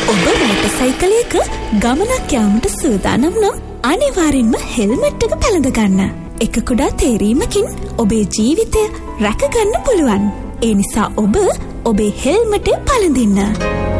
ඔබ මොටර් සයිකලයක ගමනක් යාමට සූදානම් නම් අනිවාර්යෙන්ම හෙල්මට් එක පැළඳ ගන්න. එක කුඩා තේරීමකින් ඔබේ ජීවිතය රැකගන්න පුළුවන්. ඒ නිසා ඔබ ඔබේ හෙල්මට් එක පළඳින්න.